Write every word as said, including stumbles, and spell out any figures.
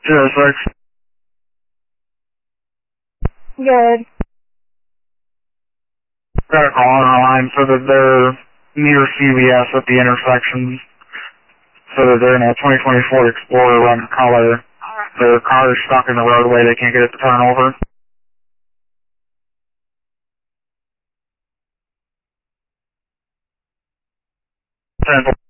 Zero six. Good. Got a call on our line so that they're near C V S at the intersections. So that they're in a twenty twenty-four Explorer run color. Their car is stuck in the roadway, they can't get it to turn over. ten